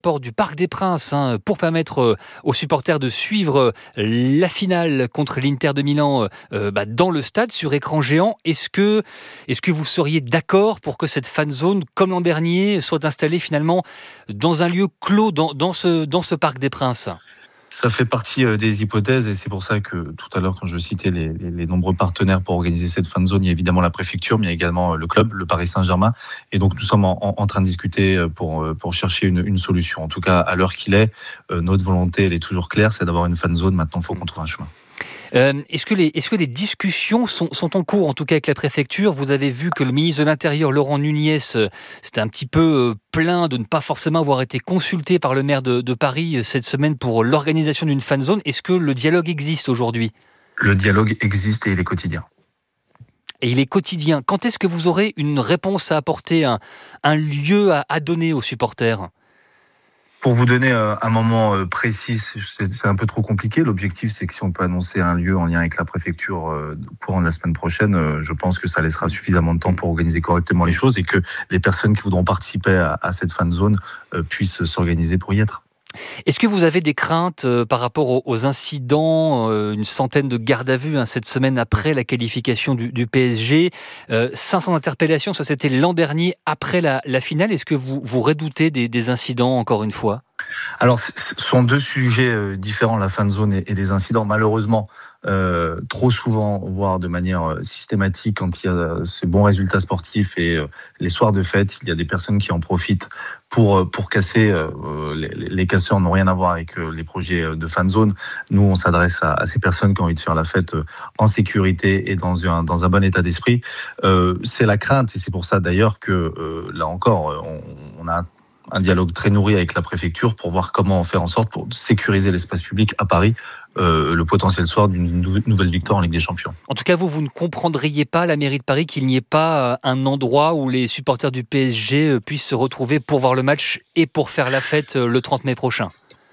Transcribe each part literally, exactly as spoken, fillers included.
porte du Parc des Princes hein, pour permettre euh, aux supporters de suivre euh, la finale contre l'Inter de Milan euh, bah, dans le stade sur écran géant. Est-ce que, est-ce que vous seriez d'accord pour que cette fan zone, comme l'an dernier, soit installée finalement dans un lieu clos dans, dans, ce, dans ce Parc des Princes ? Ça fait partie des hypothèses et c'est pour ça que tout à l'heure, quand je citais les, les, les nombreux partenaires pour organiser cette fan zone, il y a évidemment la préfecture, mais il y a également le club, le Paris Saint-Germain. Et donc, nous sommes en, en train de discuter pour, pour chercher une, une solution. En tout cas, à l'heure qu'il est, notre volonté, elle est toujours claire, c'est d'avoir une fan zone. Maintenant, il faut qu'on trouve un chemin. Euh, est-ce que les, est-ce que les discussions sont, sont en cours, en tout cas avec la préfecture ? Vous avez vu que le ministre de l'Intérieur, Laurent Nunez, c'était un petit peu plaint de ne pas forcément avoir été consulté par le maire de, de Paris cette semaine pour l'organisation d'une fan zone. Est-ce que le dialogue existe aujourd'hui ? Le dialogue existe et il est quotidien. Et il est quotidien. Quand est-ce que vous aurez une réponse à apporter, un, un lieu à, à donner aux supporters ? Pour vous donner un moment précis, c'est un peu trop compliqué. L'objectif, c'est que si on peut annoncer un lieu en lien avec la préfecture au courant de la semaine prochaine, je pense que ça laissera suffisamment de temps pour organiser correctement les choses et que les personnes qui voudront participer à cette fan zone puissent s'organiser pour y être. Est-ce que vous avez des craintes euh, par rapport aux incidents, euh, une centaine de gardes à vue hein, cette semaine après la qualification du, du P S G, euh, cinq cents interpellations, ça c'était l'an dernier après la, la finale. Est-ce que vous, vous redoutez des, des incidents encore une fois ? Alors, ce sont deux sujets différents, la fan zone et, et des incidents. Malheureusement, euh, trop souvent, voire de manière systématique, quand il y a ces bons résultats sportifs et euh, les soirs de fête, il y a des personnes qui en profitent pour pour casser. Euh, les, les casseurs n'ont rien à voir avec euh, les projets de fan zone. Nous, on s'adresse à, à ces personnes qui ont envie de faire la fête en sécurité et dans un dans un bon état d'esprit. Euh, c'est la crainte et c'est pour ça d'ailleurs que euh, là encore, on, on a un dialogue très nourri avec la préfecture pour voir comment faire en sorte pour sécuriser l'espace public à Paris, euh, le potentiel soir d'une nouvelle victoire en Ligue des Champions. En tout cas, vous, vous ne comprendriez pas, la mairie de Paris, qu'il n'y ait pas un endroit où les supporters du P S G puissent se retrouver pour voir le match et pour faire la fête le trente mai prochain.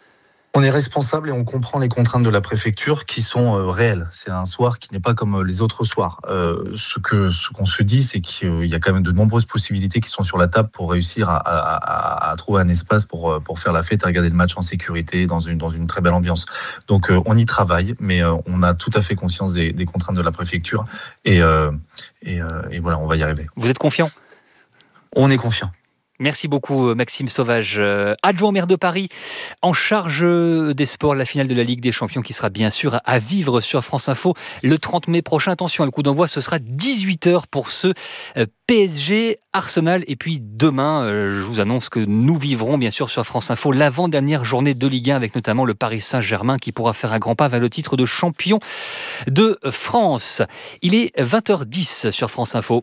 On est responsable et on comprend les contraintes de la préfecture qui sont euh, réelles. C'est un soir qui n'est pas comme les autres soirs. Euh, ce que ce qu'on se dit, c'est qu'il y a quand même de nombreuses possibilités qui sont sur la table pour réussir à, à, à, à trouver un espace pour pour faire la fête, à regarder le match en sécurité, dans une dans une très belle ambiance. Donc euh, on y travaille, mais euh, on a tout à fait conscience des, des contraintes de la préfecture et euh, et, euh, et voilà, on va y arriver. Vous êtes confiant ? On est confiant. Merci beaucoup Maxime Sauvage, euh, adjoint au maire de Paris, en charge des sports, la finale de la Ligue des Champions qui sera bien sûr à vivre sur France Info le trente mai prochain. Attention, le coup d'envoi ce sera dix-huit heures pour ce euh, P S G Arsenal. Et puis demain, euh, je vous annonce que nous vivrons bien sûr sur France Info l'avant-dernière journée de Ligue un avec notamment le Paris Saint-Germain qui pourra faire un grand pas vers le titre de champion de France. Il est vingt heures dix sur France Info.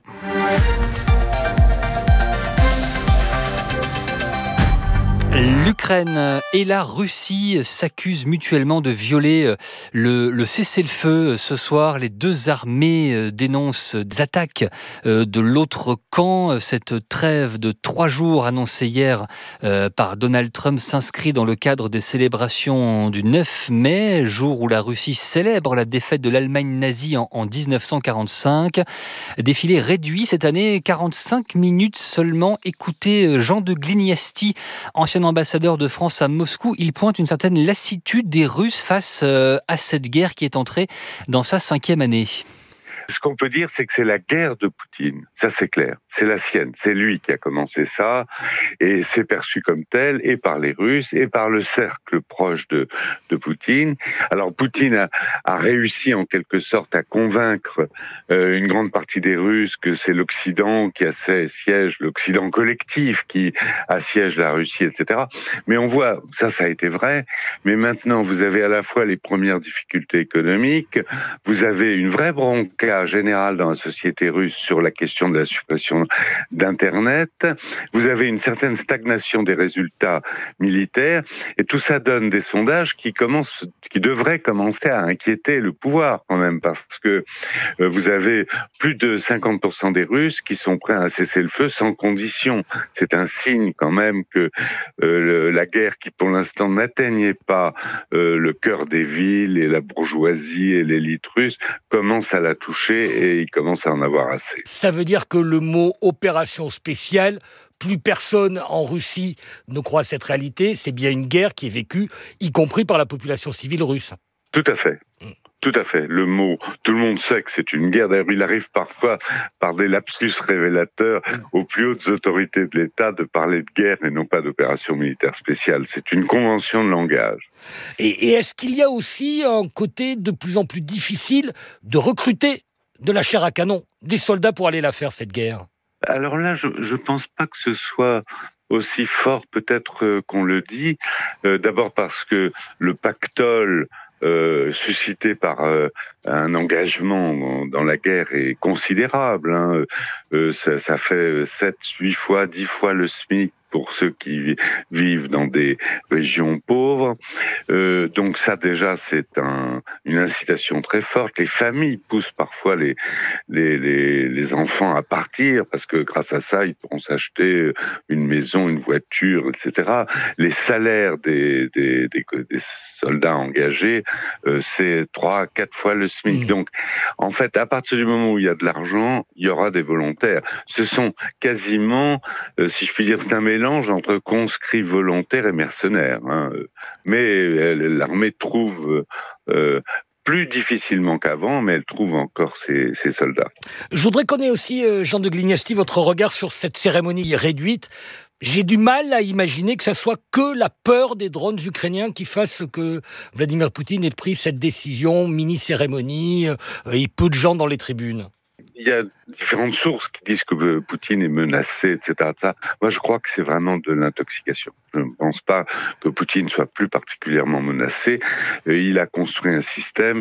L'Ukraine et la Russie s'accusent mutuellement de violer le, le cessez-le-feu ce soir. Les deux armées dénoncent des attaques de l'autre camp. Cette trêve de trois jours annoncée hier par Donald Trump s'inscrit dans le cadre des célébrations du neuf mai, jour où la Russie célèbre la défaite de l'Allemagne nazie en, en dix-neuf cent quarante-cinq. Défilé réduit cette année, quarante-cinq minutes seulement. Écoutez Jean de Glignasti, ancien ambassadeur de France à Moscou, il pointe une certaine lassitude des Russes face à cette guerre qui est entrée dans sa cinquième année. Ce qu'on peut dire, c'est que c'est la guerre de Poutine. Ça, c'est clair. C'est la sienne. C'est lui qui a commencé ça. Et c'est perçu comme tel, et par les Russes, et par le cercle proche de, de Poutine. Alors, Poutine a, a réussi, en quelque sorte, à convaincre euh, une grande partie des Russes que c'est l'Occident qui assiège, l'Occident collectif qui assiège la Russie, et cetera. Mais on voit, ça, ça a été vrai. Mais maintenant, vous avez à la fois les premières difficultés économiques, vous avez une vraie bronca général dans la société russe sur la question de la suppression d'Internet. Vous avez une certaine stagnation des résultats militaires et tout ça donne des sondages qui commencent, qui devraient commencer à inquiéter le pouvoir quand même parce que euh, vous avez plus de cinquante pour cent des Russes qui sont prêts à cesser le feu sans condition. C'est un signe quand même que euh, le, la guerre qui pour l'instant n'atteignait pas euh, le cœur des villes et la bourgeoisie et l'élite russe commence à la toucher et il commence à en avoir assez. Ça veut dire que le mot opération spéciale plus personne en Russie ne croit à cette réalité. C'est bien une guerre qui est vécue, y compris par la population civile russe. Tout à fait. Mm. Tout à fait. Le mot, tout le monde sait que c'est une guerre. D'ailleurs, il arrive parfois, par des lapsus révélateurs, aux plus hautes autorités de l'État de parler de guerre et non pas d'opération militaire spéciale. C'est une convention de langage. Et, et est-ce qu'il y a aussi un côté de plus en plus difficile de recruter de la chair à canon, des soldats pour aller la faire, cette guerre? Alors là, je ne pense pas que ce soit aussi fort peut-être euh, qu'on le dit. Euh, d'abord parce que le pactole Euh, suscité par euh, un engagement dans la guerre est considérable. Hein. Euh, ça, ça fait sept, huit fois, dix fois le SMIC pour ceux qui vivent dans des régions pauvres. Euh, donc ça déjà c'est un, une incitation très forte. Les familles poussent parfois les, les, les, les enfants à partir parce que grâce à ça ils pourront s'acheter une maison, une voiture, et cetera. Les salaires des, des, des, des soldats engagés euh, c'est trois, quatre fois le SMIC. Mmh. Donc en fait à partir du moment où il y a de l'argent, il y aura des volontaires. Ce sont quasiment, euh, si je puis dire, c'est un mélange entre conscrits volontaires et mercenaires. Hein. Mais l'armée trouve euh, plus difficilement qu'avant, mais elle trouve encore ses, ses soldats. Je voudrais qu'on ait aussi, euh, Jean de Glignasti, votre regard sur cette cérémonie réduite. J'ai du mal à imaginer que ça soit que la peur des drones ukrainiens qui fasse que Vladimir Poutine ait pris cette décision, mini-cérémonie, euh, et peu de gens dans les tribunes. Il y a différentes sources qui disent que Poutine est menacé, et cetera. Moi, je crois que c'est vraiment de l'intoxication. Je ne pense pas que Poutine soit plus particulièrement menacé. Il a construit un système.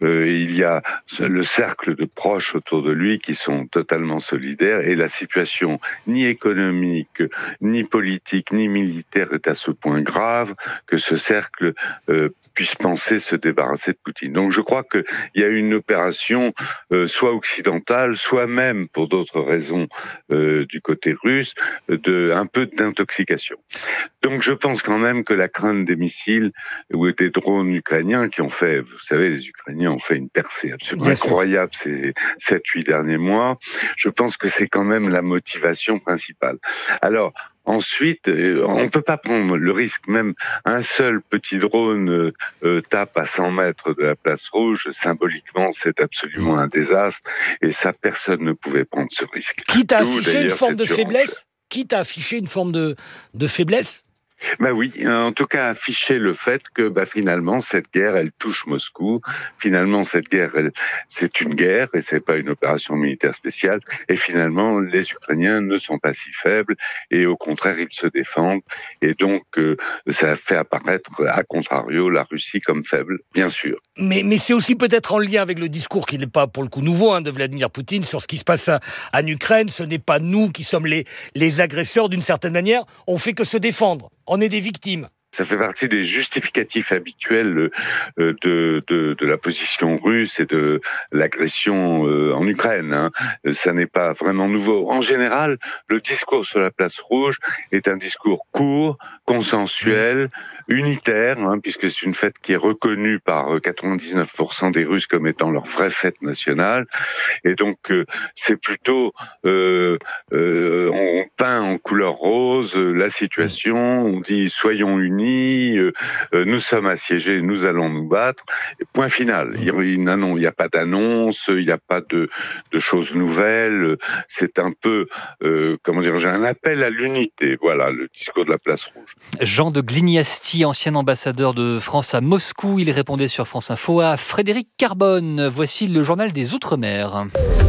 Il y a le cercle de proches autour de lui qui sont totalement solidaires. Et la situation, ni économique, ni politique, ni militaire, est à ce point grave que ce cercle euh, puisse penser se débarrasser de Poutine. Donc je crois qu'il y a une opération euh, soit occidentale, soit même pour d'autres raisons euh, du côté russe, de un peu d'intoxication. Donc je pense quand même que la crainte des missiles ou des drones ukrainiens qui ont fait, vous savez, les Ukrainiens ont fait une percée absolument Bien incroyable sûr. ces sept huit derniers mois, je pense que c'est quand même la motivation principale. Alors, ensuite, on ne peut pas prendre le risque, même un seul petit drone euh, tape à cent mètres de la place rouge, symboliquement c'est absolument un désastre, et ça personne ne pouvait prendre ce risque. Quitte à afficher une forme de faiblesse Quitte à afficher une forme de, de faiblesse Ben oui, en tout cas afficher le fait que bah, finalement cette guerre elle touche Moscou, finalement cette guerre elle, c'est une guerre et c'est pas une opération militaire spéciale, et finalement les Ukrainiens ne sont pas si faibles et au contraire ils se défendent, et donc euh, ça fait apparaître à contrario la Russie comme faible, bien sûr. Mais, mais c'est aussi peut-être en lien avec le discours qui n'est pas pour le coup nouveau hein, de Vladimir Poutine sur ce qui se passe à, en Ukraine. Ce n'est pas nous qui sommes les, les agresseurs d'une certaine manière, on fait que se défendre. On est des victimes. Ça fait partie des justificatifs habituels de, de, de la position russe et de l'agression en Ukraine. Hein. Ça n'est pas vraiment nouveau. En général, le discours sur la place rouge est un discours court, consensuel, unitaire, hein, puisque c'est une fête qui est reconnue par quatre-vingt-dix-neuf pour cent des Russes comme étant leur vraie fête nationale. Et donc, euh, c'est plutôt... Euh, euh, on peint en couleur rose la situation, on dit « soyons unis », Euh, euh, nous sommes assiégés, nous allons nous battre. Et point final. Il n'y a pas d'annonce, il n'y a pas de, de choses nouvelles. C'est un peu, euh, comment dire, j'ai un appel à l'unité. Voilà, le discours de la place rouge. Jean de Glignasti, ancien ambassadeur de France à Moscou. Il répondait sur France Info à Frédéric Carbone. Voici le journal des Outre-mer.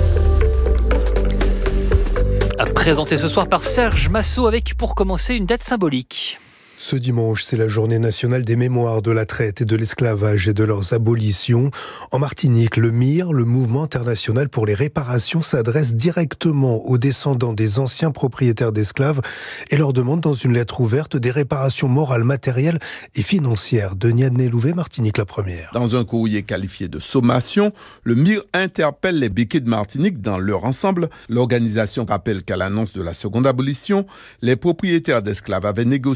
À présenter ce soir par Serge Massot avec, pour commencer, une date symbolique. Ce dimanche, c'est la journée nationale des mémoires de la traite et de l'esclavage et de leurs abolitions. En Martinique, le M I R, le Mouvement international pour les réparations, s'adresse directement aux descendants des anciens propriétaires d'esclaves et leur demande dans une lettre ouverte des réparations morales, matérielles et financières. Denis Adnet-Louvet, Martinique la première. Dans un courrier qualifié de sommation, le M I R interpelle les béquets de Martinique dans leur ensemble. L'organisation rappelle qu'à l'annonce de la seconde abolition, les propriétaires d'esclaves avaient négocié faire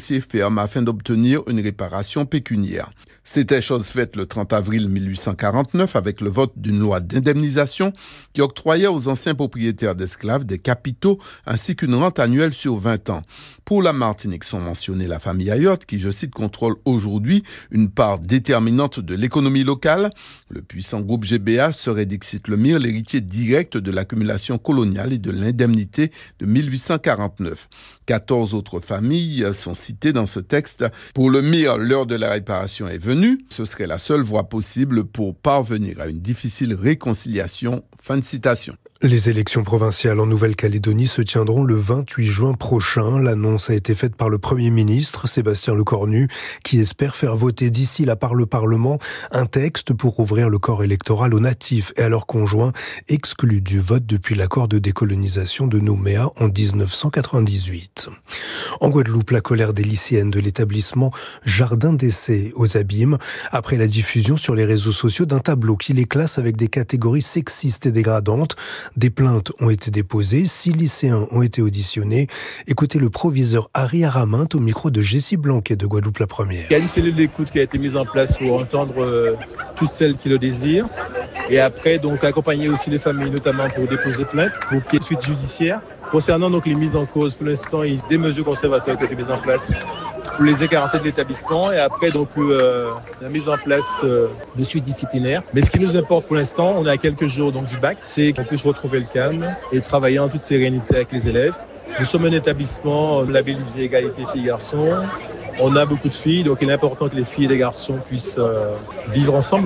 ferme afin d'obtenir une réparation pécuniaire. C'était chose faite le trente avril mille huit cent quarante-neuf avec le vote d'une loi d'indemnisation qui octroyait aux anciens propriétaires d'esclaves des capitaux ainsi qu'une rente annuelle sur vingt ans. Pour la Martinique sont mentionnées la famille Ayotte qui, je cite, contrôle aujourd'hui une part déterminante de l'économie locale. Le puissant groupe G B H serait, dixit Lemire, l'héritier direct de l'accumulation coloniale et de l'indemnité de mille huit cent quarante-neuf. quatorze autres familles sont citées dans ce texte. Pour Lemire, l'heure de la réparation est venue. Ce serait la seule voie possible pour parvenir à une difficile réconciliation. Fin de citation. Les élections provinciales en Nouvelle-Calédonie se tiendront le vingt-huit juin prochain. L'annonce a été faite par le Premier ministre, Sébastien Lecornu, qui espère faire voter d'ici là par le Parlement un texte pour ouvrir le corps électoral aux natifs et à leurs conjoints exclus du vote depuis l'accord de décolonisation de Nouméa en dix-neuf cent quatre-vingt-dix-huit. En Guadeloupe, la colère des lycéennes de l'établissement Jardin d'essai aux Abîmes après la diffusion sur les réseaux sociaux d'un tableau qui les classe avec des catégories sexistes et dégradantes. Des plaintes ont été déposées, six lycéens ont été auditionnés. Écoutez le proviseur Harry Aramint au micro de Jessie Blanquet de Guadeloupe la Première. Il y a une cellule d'écoute qui a été mise en place pour entendre euh, toutes celles qui le désirent. Et après, donc, accompagner aussi les familles, notamment pour déposer plainte, pour qu'il y ait une suite judiciaire. Concernant donc les mises en cause, pour l'instant, il y a des mesures conservatoires qui ont été mises en place pour les écarter de l'établissement et après donc euh, la mise en place euh, de suites disciplinaires. Mais ce qui nous importe pour l'instant, on est à quelques jours donc du bac, c'est qu'on puisse retrouver le calme et travailler en toute sérénité avec les élèves. Nous sommes un établissement labellisé égalité filles-garçons. On a beaucoup de filles, donc il est important que les filles et les garçons puissent euh, vivre ensemble.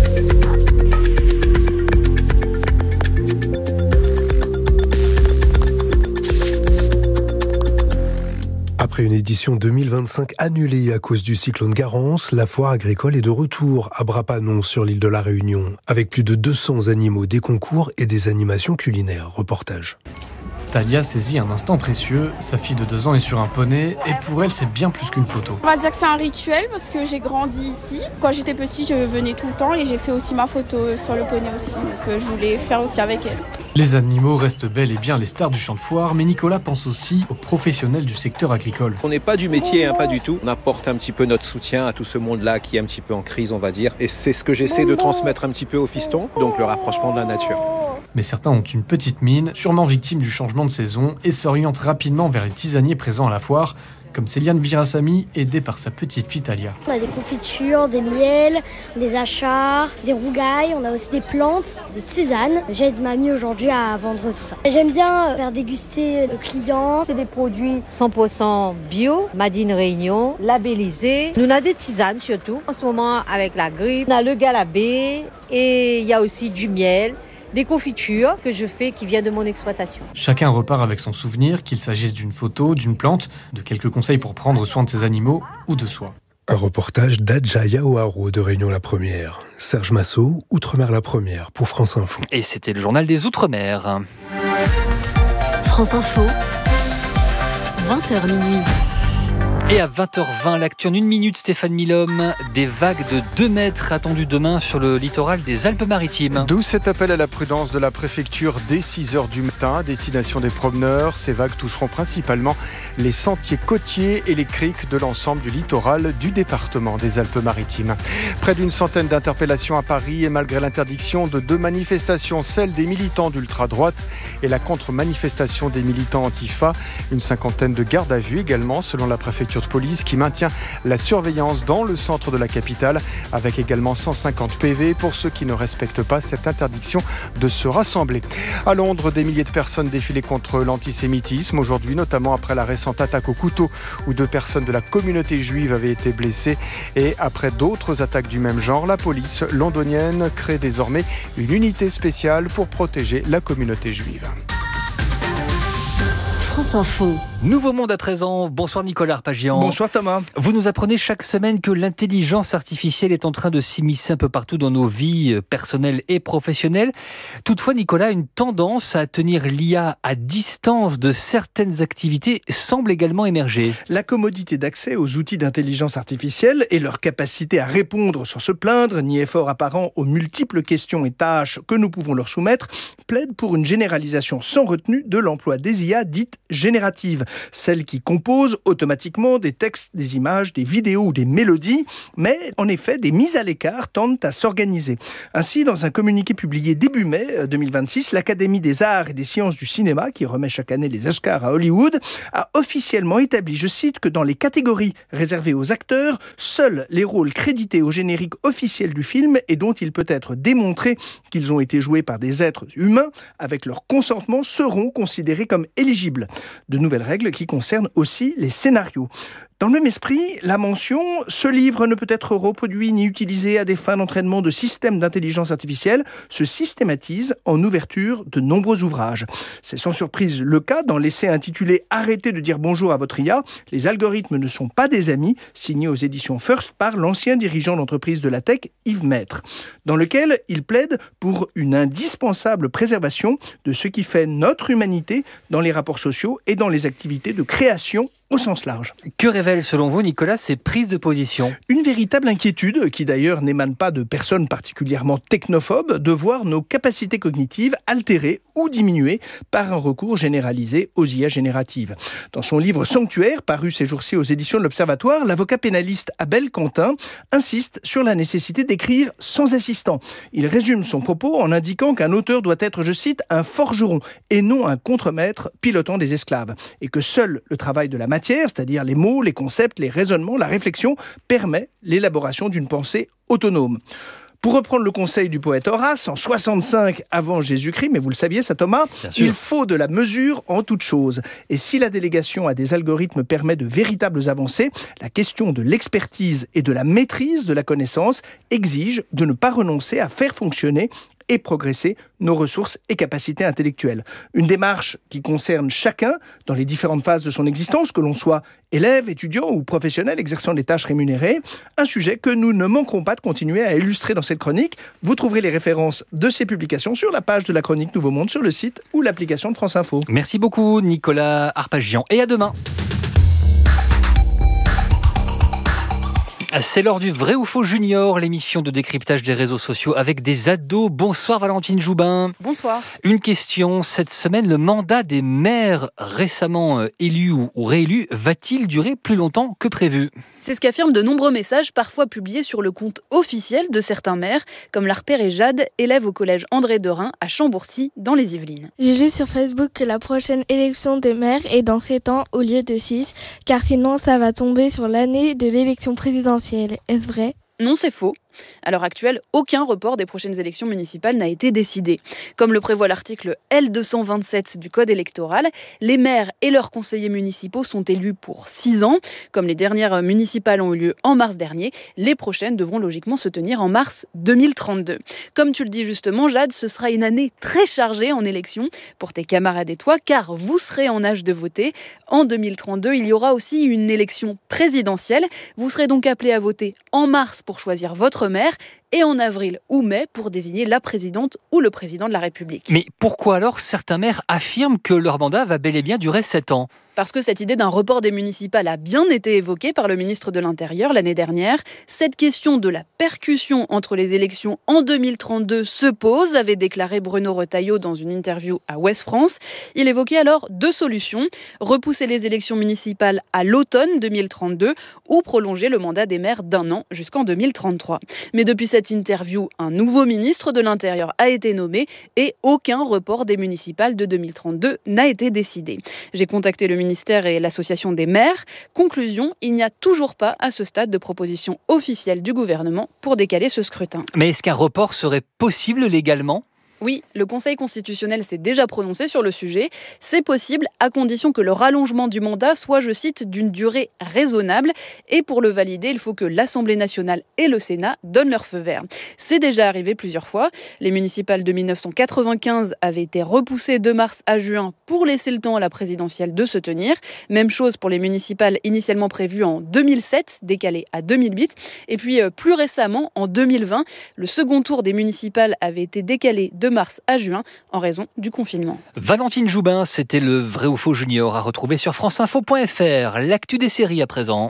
Après une édition deux mille vingt-cinq annulée à cause du cyclone Garance, la foire agricole est de retour à Bras-Panon sur l'île de la Réunion, avec plus de deux cents animaux, des concours et des animations culinaires. Reportage. Talia saisit un instant précieux, sa fille de deux ans est sur un poney et pour elle c'est bien plus qu'une photo. On va dire que c'est un rituel parce que j'ai grandi ici. Quand j'étais petite je venais tout le temps et j'ai fait aussi ma photo sur le poney aussi, donc je voulais faire aussi avec elle. Les animaux restent bel et bien les stars du champ de foire, mais Nicolas pense aussi aux professionnels du secteur agricole. On n'est pas du métier, hein, pas du tout. On apporte un petit peu notre soutien à tout ce monde-là qui est un petit peu en crise, on va dire. Et c'est ce que j'essaie de transmettre un petit peu aux fistons, donc le rapprochement de la nature. Mais certains ont une petite mine, sûrement victimes du changement de saison, et s'orientent rapidement vers les tisaniers présents à la foire, comme Céliane Virassami, aidée par sa petite fille Talia. On a des confitures, des miels, des achars, des rougailles, on a aussi des plantes, des tisanes. J'aide mamie aujourd'hui à vendre tout ça. J'aime bien faire déguster aux clients. C'est des produits cent pour cent bio, Made in Réunion, labellisés. Nous avons des tisanes surtout. En ce moment, avec la grippe, on a le galabé et il y a aussi du miel. Des confitures que je fais qui viennent de mon exploitation. Chacun repart avec son souvenir, qu'il s'agisse d'une photo, d'une plante, de quelques conseils pour prendre soin de ses animaux ou de soi. Un reportage d'Adjaya Oaro de Réunion la Première. Serge Massot, Outre-mer la Première pour France Info. Et c'était le journal des Outre-mer. France Info, vingt heures minuit. Et à vingt heures vingt, l'actu en une minute, Stéphane Milhomme, des vagues de deux mètres attendues demain sur le littoral des Alpes-Maritimes. D'où cet appel à la prudence de la préfecture dès six heures du matin, à destination des promeneurs. Ces vagues toucheront principalement les sentiers côtiers et les criques de l'ensemble du littoral du département des Alpes-Maritimes. Près d'une centaine d'interpellations à Paris et malgré l'interdiction de deux manifestations, celle des militants d'ultra-droite et la contre-manifestation des militants Antifa. Une cinquantaine de gardes à vue également, selon la préfecture de police qui maintient la surveillance dans le centre de la capitale avec également cent cinquante P V pour ceux qui ne respectent pas cette interdiction de se rassembler. À Londres, des milliers de personnes défilaient contre l'antisémitisme aujourd'hui, notamment après la récente attaque au couteau où deux personnes de la communauté juive avaient été blessées et après d'autres attaques du même genre, la police londonienne crée désormais une unité spéciale pour protéger la communauté juive. France Info. Nouveau monde à présent. Bonsoir Nicolas Arpagian. Bonsoir Thomas. Vous nous apprenez chaque semaine que l'intelligence artificielle est en train de s'immiscer un peu partout dans nos vies personnelles et professionnelles. Toutefois, Nicolas, une tendance à tenir l'I A à distance de certaines activités semble également émerger. La commodité d'accès aux outils d'intelligence artificielle et leur capacité à répondre sans se plaindre, ni effort apparent aux multiples questions et tâches que nous pouvons leur soumettre, plaident pour une généralisation sans retenue de l'emploi des I A dites génératives. celles qui composent automatiquement des textes, des images, des vidéos ou des mélodies, mais en effet, des mises à l'écart tendent à s'organiser. Ainsi, dans un communiqué publié début mai deux mille vingt-six, l'Académie des arts et des sciences du cinéma, qui remet chaque année les Oscars à Hollywood, a officiellement établi, je cite, que dans les catégories réservées aux acteurs, seuls les rôles crédités au générique officiel du film et dont il peut être démontré qu'ils ont été joués par des êtres humains avec leur consentement seront considérés comme éligibles. De nouvelles règles qui concernent aussi les scénarios. Dans le même esprit, la mention « Ce livre ne peut être reproduit ni utilisé à des fins d'entraînement de systèmes d'intelligence artificielle » se systématise en ouverture de nombreux ouvrages. C'est sans surprise le cas dans l'essai intitulé « Arrêtez de dire bonjour à votre I A, les algorithmes ne sont pas des amis » signé aux éditions First par l'ancien dirigeant d'entreprise de la tech, Yves Maître, dans lequel il plaide pour une indispensable préservation de ce qui fait notre humanité dans les rapports sociaux et dans les activités de création au sens large. Que révèlent selon vous, Nicolas, ces prises de position ? Une véritable inquiétude, qui d'ailleurs n'émane pas de personnes particulièrement technophobes, de voir nos capacités cognitives altérées ou diminuées par un recours généralisé aux I A génératives. Dans son livre Sanctuaire, paru ces jours-ci aux éditions de l'Observatoire, l'avocat pénaliste Abel Quentin insiste sur la nécessité d'écrire sans assistant. Il résume son propos en indiquant qu'un auteur doit être, je cite, un forgeron et non un contremaître pilotant des esclaves, et que seul le travail de la matière, c'est-à-dire les mots, les concepts, les raisonnements, la réflexion, permet l'élaboration d'une pensée autonome. Pour reprendre le conseil du poète Horace, en soixante-cinq avant Jésus-Christ, mais vous le saviez ça Thomas, il faut de la mesure en toute chose. Et si la délégation à des algorithmes permet de véritables avancées, la question de l'expertise et de la maîtrise de la connaissance exige de ne pas renoncer à faire fonctionner et progresser nos ressources et capacités intellectuelles. Une démarche qui concerne chacun dans les différentes phases de son existence, que l'on soit élève, étudiant ou professionnel exerçant des tâches rémunérées. Un sujet que nous ne manquerons pas de continuer à illustrer dans cette chronique. Vous trouverez les références de ces publications sur la page de la chronique Nouveau Monde, sur le site ou l'application de France Info. Merci beaucoup Nicolas Arpagian et à demain. C'est l'heure du Vrai ou Faux Junior, l'émission de décryptage des réseaux sociaux avec des ados. Bonsoir Valentine Joubin. Bonsoir. Une question cette semaine, le mandat des maires récemment élus ou réélus va-t-il durer plus longtemps que prévu ? C'est ce qu'affirment de nombreux messages parfois publiés sur le compte officiel de certains maires, comme Larper et Jade, élèves au collège André Derain à Chambourcy dans les Yvelines. J'ai lu sur Facebook que la prochaine élection des maires est dans sept ans au lieu de six, car sinon ça va tomber sur l'année de l'élection présidentielle. Est-ce vrai ? Non, c'est faux. À l'heure actuelle, aucun report des prochaines élections municipales n'a été décidé. Comme le prévoit l'article L deux cent vingt-sept du Code électoral, les maires et leurs conseillers municipaux sont élus pour six ans. Comme les dernières municipales ont eu lieu en mars dernier, les prochaines devront logiquement se tenir en mars deux mille trente-deux. Comme tu le dis justement, Jade, ce sera une année très chargée en élections pour tes camarades et toi, car vous serez en âge de voter. En deux mille trente-deux, il y aura aussi une élection présidentielle. Vous serez donc appelés à voter en mars pour choisir votre maire et en avril ou mai pour désigner la présidente ou le président de la République. Mais pourquoi alors certains maires affirment que leur mandat va bel et bien durer sept ans ? Parce que cette idée d'un report des municipales a bien été évoquée par le ministre de l'Intérieur l'année dernière. Cette question de la percussion entre les élections en deux mille trente-deux se pose, avait déclaré Bruno Retailleau dans une interview à Ouest France. Il évoquait alors deux solutions, repousser les élections municipales à l'automne deux mille trente-deux ou prolonger le mandat des maires d'un an jusqu'en deux mille trente-trois. Mais depuis cette interview, un nouveau ministre de l'Intérieur a été nommé et aucun report des municipales de deux mille trente-deux n'a été décidé. J'ai contacté le ministère et l'association des maires. Conclusion, il n'y a toujours pas à ce stade de proposition officielle du gouvernement pour décaler ce scrutin. Mais est-ce qu'un report serait possible légalement ? Oui, le Conseil constitutionnel s'est déjà prononcé sur le sujet. C'est possible à condition que le rallongement du mandat soit, je cite, d'une durée raisonnable. Et pour le valider, il faut que l'Assemblée nationale et le Sénat donnent leur feu vert. C'est déjà arrivé plusieurs fois. Les municipales de dix-neuf cent quatre-vingt-quinze avaient été repoussées de mars à juin pour laisser le temps à la présidentielle de se tenir. Même chose pour les municipales initialement prévues en deux mille sept, décalées à deux mille huit. Et puis plus récemment, en deux mille vingt, le second tour des municipales avait été décalé de mars à juin en raison du confinement. Valentine Joubin, c'était le Vrai ou Faux Junior à retrouver sur franceinfo point f r. L'actu des séries à présent.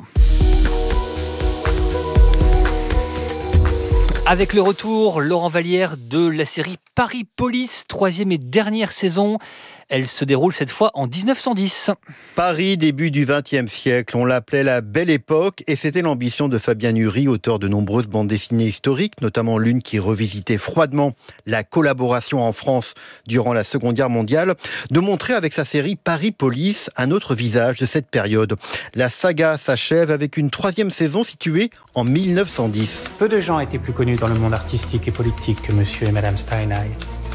Avec le retour, Laurent Vallière, de la série Paris Police, troisième et dernière saison. Elle se déroule cette fois en dix-neuf cent dix. Paris, début du vingtième siècle. On l'appelait la Belle Époque et c'était l'ambition de Fabien Nury, auteur de nombreuses bandes dessinées historiques, notamment l'une qui revisitait froidement la collaboration en France durant la Seconde Guerre mondiale, de montrer avec sa série Paris Police un autre visage de cette période. La saga s'achève avec une troisième saison située en mille neuf cent dix. Peu de gens étaient plus connus dans le monde artistique et politique que monsieur et madame Steinheil.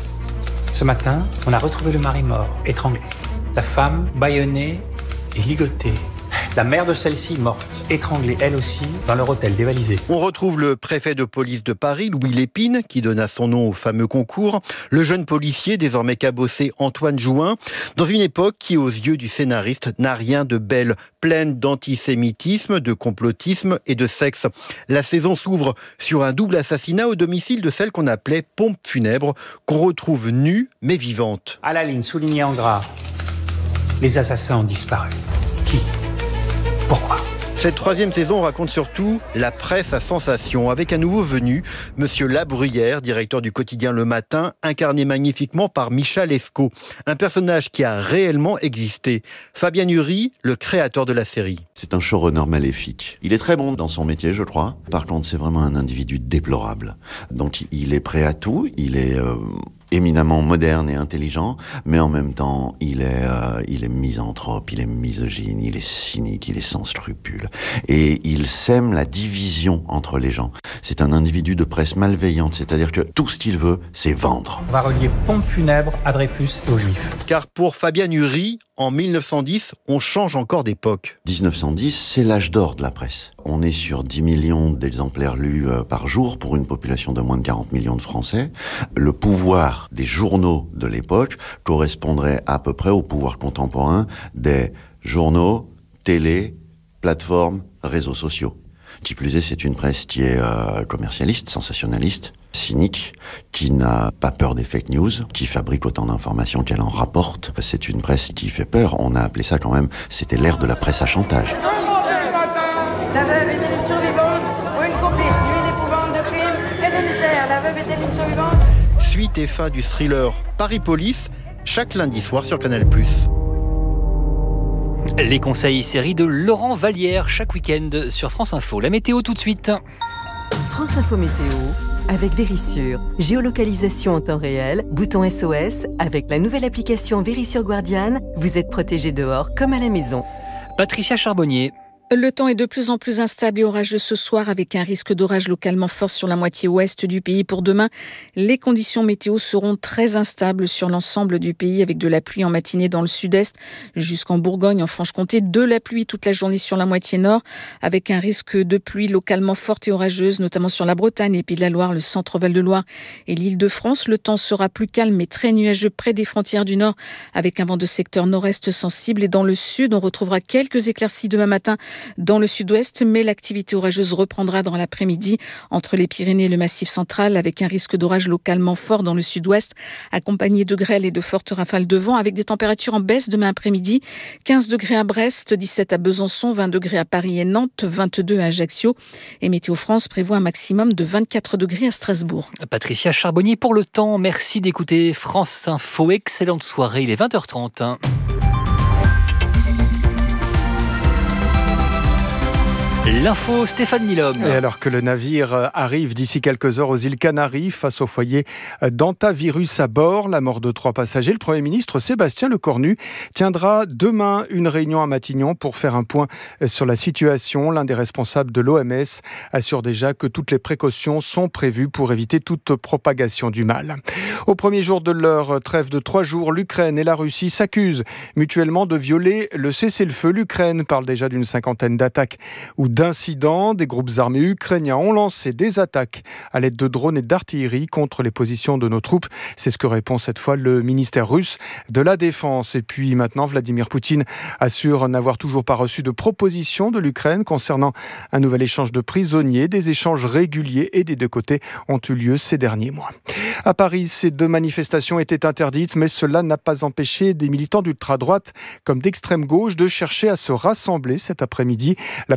Ce matin, on a retrouvé le mari mort, étranglé. La femme, bâillonnée et ligotée. La mère de celle-ci, morte, étranglée elle aussi, dans leur hôtel dévalisé. On retrouve le préfet de police de Paris, Louis Lépine, qui donna son nom au fameux concours, le jeune policier, désormais cabossé, Antoine Jouin, dans une époque qui, aux yeux du scénariste, n'a rien de belle, pleine d'antisémitisme, de complotisme et de sexe. La saison s'ouvre sur un double assassinat au domicile de celle qu'on appelait pompe funèbre, qu'on retrouve nue mais vivante. À la ligne soulignée en gras, les assassins ont disparu. Qui ? Pourquoi ? Cette troisième saison raconte surtout la presse à sensation, avec un nouveau venu, Monsieur Labruyère, directeur du quotidien Le Matin, incarné magnifiquement par Michel Lescaut, un personnage qui a réellement existé. Fabien Nury, le créateur de la série. C'est un showrunner maléfique. Il est très bon dans son métier, je crois. Par contre, c'est vraiment un individu déplorable. Donc, il est prêt à tout, il est... Euh... éminemment moderne et intelligent, mais en même temps, il est, euh, il est misanthrope, il est misogyne, il est cynique, il est sans scrupules. Et il sème la division entre les gens. C'est un individu de presse malveillante, c'est-à-dire que tout ce qu'il veut, c'est vendre. On va relier pompe funèbre à Dreyfus et aux Juifs. Car pour Fabien Nury, en mille neuf cent dix, on change encore d'époque. dix-neuf cent dix, c'est l'âge d'or de la presse. On est sur dix millions d'exemplaires lus euh, par jour pour une population de moins de quarante millions de Français. Le pouvoir des journaux de l'époque correspondrait à peu près au pouvoir contemporain des journaux, télé, plateformes, réseaux sociaux. Qui plus est, c'est une presse qui est euh, commercialiste, sensationnaliste, cynique, qui n'a pas peur des fake news, qui fabrique autant d'informations qu'elle en rapporte. C'est une presse qui fait peur. On a appelé ça quand même, c'était l'ère de la presse à chantage. La veuve est-elle une survivante ou une complice d'une épouvante de crime et de mystère? La veuve est-elle une survivante? Suite et fin du thriller Paris Police, chaque lundi soir sur Canal plus. Les conseils séries de Laurent Vallière chaque week-end sur France Info. La météo tout de suite. France Info Météo avec Vérissure. Géolocalisation en temps réel, bouton S O S. Avec la nouvelle application Vérissure Guardian, vous êtes protégé dehors comme à la maison. Patricia Charbonnier. Le temps est de plus en plus instable et orageux ce soir avec un risque d'orage localement fort sur la moitié ouest du pays. Pour demain, les conditions météo seront très instables sur l'ensemble du pays avec de la pluie en matinée dans le sud-est jusqu'en Bourgogne, en Franche-Comté. De la pluie toute la journée sur la moitié nord avec un risque de pluie localement forte et orageuse, notamment sur la Bretagne et Pays de la Loire, le centre Val-de-Loire et l'Île-de-France. Le temps sera plus calme mais très nuageux près des frontières du nord avec un vent de secteur nord-est sensible. Et dans le sud, on retrouvera quelques éclaircies demain matin dans le sud-ouest, mais l'activité orageuse reprendra dans l'après-midi entre les Pyrénées et le Massif central avec un risque d'orage localement fort dans le sud-ouest, accompagné de grêle et de fortes rafales de vent avec des températures en baisse demain après-midi. quinze degrés à Brest, dix-sept à Besançon, vingt degrés à Paris et Nantes, vingt-deux à Ajaccio. Et Météo France prévoit un maximum de vingt-quatre degrés à Strasbourg. Patricia Charbonnier pour le temps. Merci d'écouter France Info. Excellente soirée, il est vingt heures trente. L'info, Stéphane Milhomme. Et alors que le navire arrive d'ici quelques heures aux îles Canaries face au foyer d'hantavirus à bord, la mort de trois passagers, le Premier ministre Sébastien Lecornu tiendra demain une réunion à Matignon pour faire un point sur la situation. L'un des responsables de l'O M S assure déjà que toutes les précautions sont prévues pour éviter toute propagation du mal. Au premier jour de leur trêve de trois jours, l'Ukraine et la Russie s'accusent mutuellement de violer le cessez-le-feu. L'Ukraine parle déjà d'une cinquantaine d'attaques ou d'incidents. Des groupes armés ukrainiens ont lancé des attaques à l'aide de drones et d'artillerie contre les positions de nos troupes. C'est ce que répond cette fois le ministère russe de la Défense. Et puis maintenant, Vladimir Poutine assure n'avoir toujours pas reçu de proposition de l'Ukraine concernant un nouvel échange de prisonniers. Des échanges réguliers et des deux côtés ont eu lieu ces derniers mois. À Paris, ces deux manifestations étaient interdites, mais cela n'a pas empêché des militants d'ultra-droite comme d'extrême gauche de chercher à se rassembler cet après-midi. La préfecture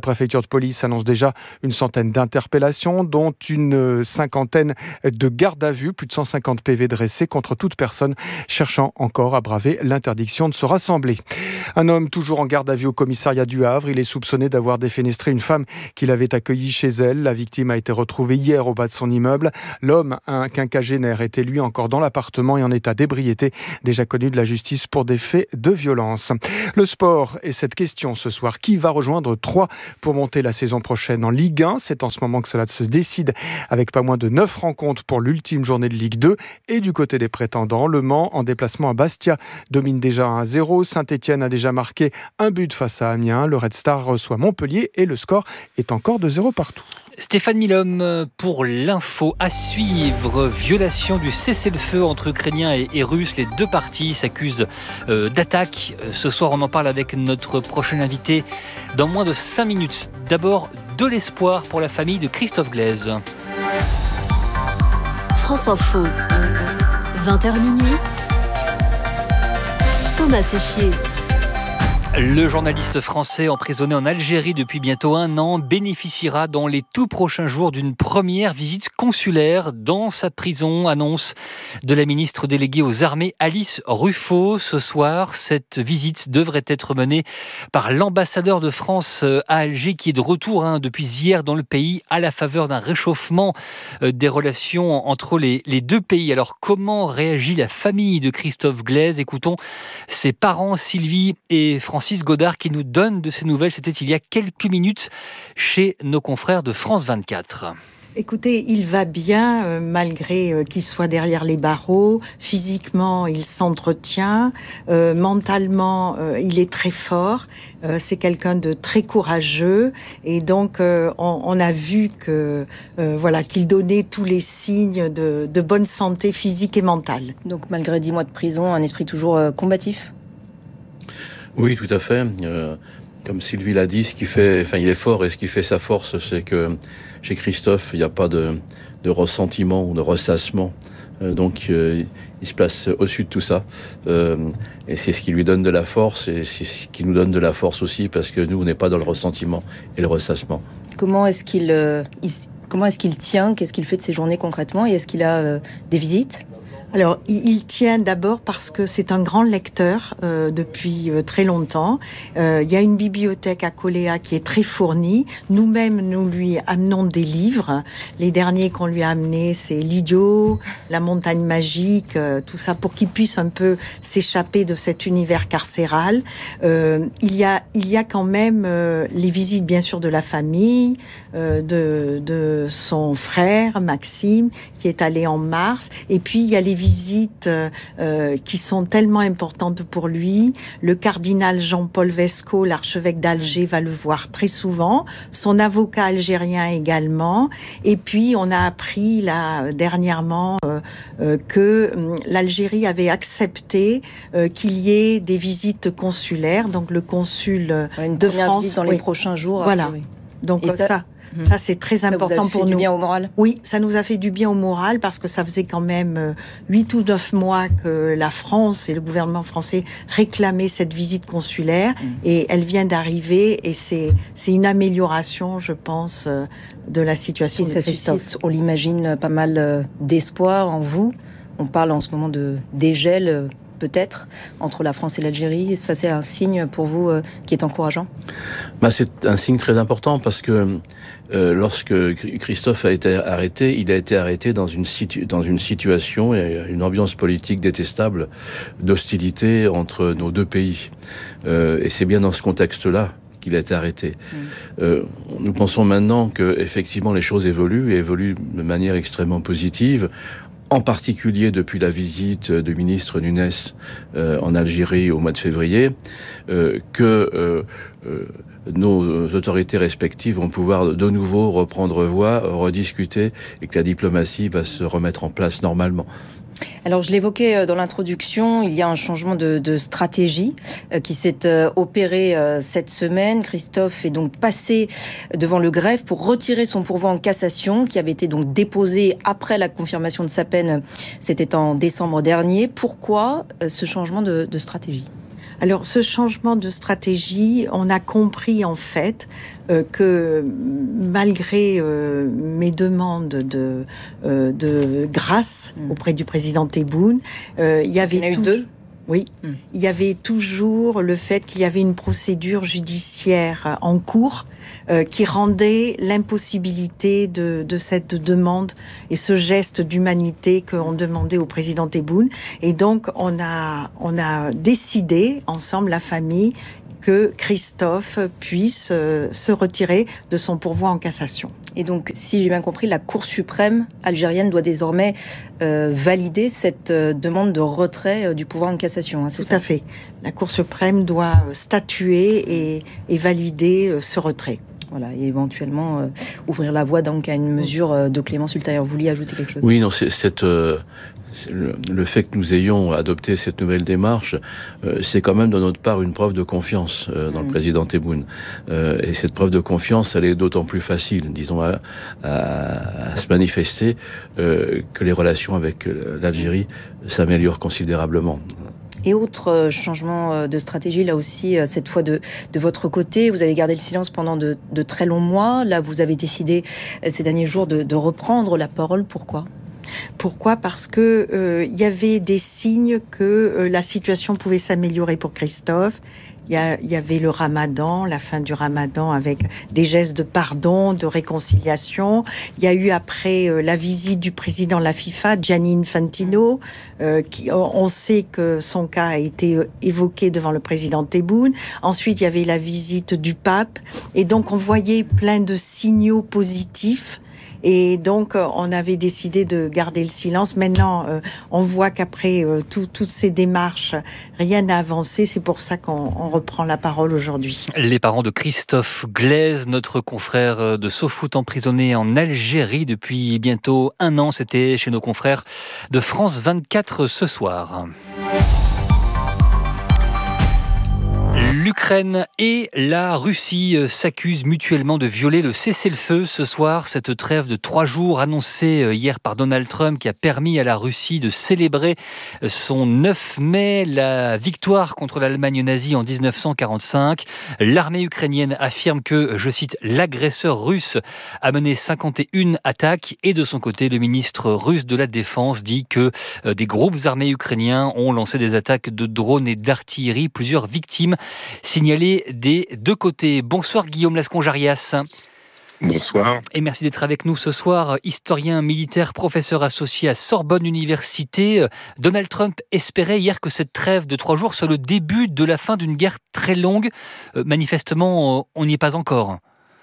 de police annonce déjà une centaine d'interpellations, dont une cinquantaine de gardes à vue, plus de cent cinquante P V dressés contre toute personne cherchant encore à braver l'interdiction de se rassembler. Un homme toujours en garde à vue au commissariat du Havre. Il est soupçonné d'avoir défenestré une femme qu'il avait accueillie chez elle. La victime a été retrouvée hier au bas de son immeuble. L'homme, un quinquagénaire, était lui encore dans l'appartement et en état d'ébriété, déjà connu de la justice pour des faits de violence. Le sport et cette question ce soir. Qui va rejoindre Troyes pour monter la saison prochaine en Ligue un? C'est en ce moment que cela se décide avec pas moins de neuf rencontres pour l'ultime journée de Ligue deux. Et du côté des prétendants, Le Mans, en déplacement à Bastia, domine déjà un à zéro. Saint-Etienne a déjà marqué un but face à Amiens. Le Red Star reçoit Montpellier et le score est encore de zéro partout. Stéphane Milhomme pour l'info à suivre. Violation du cessez-le-feu entre Ukrainiens et, et Russes. Les deux parties s'accusent euh, d'attaque. Ce soir, on en parle avec notre prochain invité dans moins de cinq minutes. D'abord, de l'espoir pour la famille de Christophe Glaise. France Info, vingt heures minuit. Thomas Séchier. Le journaliste français emprisonné en Algérie depuis bientôt un an bénéficiera dans les tout prochains jours d'une première visite consulaire dans sa prison, annonce de la ministre déléguée aux armées Alice Ruffo. Ce soir, cette visite devrait être menée par l'ambassadeur de France à Alger qui est de retour hein, depuis hier dans le pays à la faveur d'un réchauffement des relations entre les, les deux pays. Alors comment réagit la famille de Christophe Glaise? Écoutons ses parents Sylvie et Francis Godard qui nous donne de ces nouvelles. C'était il y a quelques minutes chez nos confrères de France vingt-quatre. Écoutez, il va bien euh, malgré euh, qu'il soit derrière les barreaux. Physiquement, il s'entretient. Euh, mentalement, euh, il est très fort. Euh, c'est quelqu'un de très courageux. Et donc, euh, on, on a vu que euh, voilà qu'il donnait tous les signes de, de bonne santé physique et mentale. Donc, malgré dix mois de prison, un esprit toujours euh, combatif. Oui, tout à fait. Euh, comme Sylvie l'a dit, ce qui fait, enfin, il est fort et ce qui fait sa force, c'est que chez Christophe, il n'y a pas de, de ressentiment ou de ressassement. Euh, donc, euh, il se place au-dessus de tout ça. Euh, et c'est ce qui lui donne de la force et c'est ce qui nous donne de la force aussi parce que nous, on n'est pas dans le ressentiment et le ressassement. Comment est-ce qu'il, euh, il, comment est-ce qu'il tient? Qu'est-ce qu'il fait de ses journées concrètement? Et est-ce qu'il a euh, des visites? Alors, il tient d'abord parce que c'est un grand lecteur euh, depuis euh, très longtemps. Euh, il y a une bibliothèque à Coléa qui est très fournie. Nous-mêmes, nous lui amenons des livres. Les derniers qu'on lui a amenés, c'est L'Idiot, La Montagne Magique, euh, tout ça pour qu'il puisse un peu s'échapper de cet univers carcéral. Euh, il y a, il y a quand même euh, les visites, bien sûr, de la famille, euh, de, de son frère Maxime, qui est allé en mars. Et puis, il y a les visites euh, qui sont tellement importantes pour lui. Le cardinal Jean-Paul Vesco, l'archevêque d'Alger, va le voir très souvent. Son avocat algérien également. Et puis, on a appris là dernièrement euh, euh, que euh, l'Algérie avait accepté euh, qu'il y ait des visites consulaires. Donc, le consul Une de première France visite dans les oui. prochains jours. Voilà. Après, oui. Donc Et ça. ça Ça, c'est très ça important vous a pour fait nous. Du bien au moral? Oui, ça nous a fait du bien au moral parce que ça faisait quand même huit ou neuf mois que la France et le gouvernement français réclamaient cette visite consulaire mmh. et elle vient d'arriver et c'est c'est une amélioration, je pense, de la situation et de ça Christophe. Suscite, on l'imagine, pas mal d'espoir en vous. On parle en ce moment de dégel peut-être entre la France et l'Algérie. Ça, c'est un signe pour vous euh, qui est encourageant? Bah, c'est un signe très important parce que euh, lorsque Christophe a été arrêté, il a été arrêté dans une, situ- dans une situation et une ambiance politique détestable d'hostilité entre nos deux pays. Euh, et c'est bien dans ce contexte-là qu'il a été arrêté. Mmh. Euh, nous pensons maintenant que effectivement les choses évoluent et évoluent de manière extrêmement positive. En particulier depuis la visite du ministre Nunes euh, en Algérie au mois de février, euh, que euh, euh, nos autorités respectives vont pouvoir de nouveau reprendre voie, rediscuter et que la diplomatie va se remettre en place normalement. Alors, je l'évoquais dans l'introduction, il y a un changement de, de stratégie euh, qui s'est euh, opéré euh, cette semaine. Christophe est donc passé devant le greffe pour retirer son pourvoi en cassation qui avait été donc déposé après la confirmation de sa peine. C'était en décembre dernier. Pourquoi euh, ce changement de, de stratégie ? Alors, ce changement de stratégie, on a compris en fait euh, que malgré euh, mes demandes de, euh, de grâce mmh. auprès du président Tebboune, euh, il y avait il y en a tout... eu deux. Oui, mmh. il y avait toujours le fait qu'il y avait une procédure judiciaire en cours euh, qui rendait l'impossibilité de, de cette demande et ce geste d'humanité qu'on demandait au président Tebboune. Et donc, on a, on a décidé, ensemble, la famille, que Christophe puisse euh, se retirer de son pourvoi en cassation. Et donc, si j'ai bien compris, la Cour suprême algérienne doit désormais euh, valider cette euh, demande de retrait euh, du pouvoir en cassation. Hein, c'est Tout ça ? à fait. La Cour suprême doit statuer et, et valider euh, ce retrait. Voilà, et éventuellement euh, ouvrir la voie donc à une mesure euh, de clémence ultérieure. Vous vouliez ajouter quelque chose ? Oui, non, c'est cette... Euh... Le, le fait que nous ayons adopté cette nouvelle démarche, euh, c'est quand même de notre part une preuve de confiance euh, dans mmh. le président Tebboune. Euh, et cette preuve de confiance, elle est d'autant plus facile, disons, à, à, à se manifester euh, que les relations avec l'Algérie s'améliorent considérablement. Et autre changement de stratégie, là aussi, cette fois de, de votre côté, vous avez gardé le silence pendant de, de très longs mois. Là, vous avez décidé ces derniers jours de, de reprendre la parole. Pourquoi ? Pourquoi ? Parce que euh, il y avait des signes que euh, la situation pouvait s'améliorer pour Christophe. Il y, a, il y avait le Ramadan, la fin du Ramadan avec des gestes de pardon, de réconciliation. Il y a eu après euh, la visite du président de la FIFA, Gianni Infantino, euh, qui, on sait que son cas a été évoqué devant le président Tebboune. Ensuite, il y avait la visite du pape. Et donc, on voyait plein de signaux positifs. Et donc, on avait décidé de garder le silence. Maintenant, euh, on voit qu'après euh, tout, toutes ces démarches, rien n'a avancé. C'est pour ça qu'on on reprend la parole aujourd'hui. Les parents de Christophe Glaise, notre confrère de SoFoot emprisonné en Algérie depuis bientôt un an. C'était chez nos confrères de France vingt-quatre ce soir. L'Ukraine et la Russie s'accusent mutuellement de violer le cessez-le-feu ce soir. Cette trêve de trois jours annoncée hier par Donald Trump qui a permis à la Russie de célébrer son neuf mai, la victoire contre l'Allemagne nazie en dix-neuf cent quarante-cinq. L'armée ukrainienne affirme que, je cite, l'agresseur russe a mené cinquante et une attaques et de son côté, le ministre russe de la Défense dit que des groupes armés ukrainiens ont lancé des attaques de drones et d'artillerie. Plusieurs victimes signalé des deux côtés. Bonsoir Guillaume Lasconge-Arias. Bonsoir. Et merci d'être avec nous ce soir. Historien militaire, professeur associé à Sorbonne Université. Donald Trump espérait hier que cette trêve de trois jours soit le début de la fin d'une guerre très longue. Euh, manifestement, on n'y est pas encore.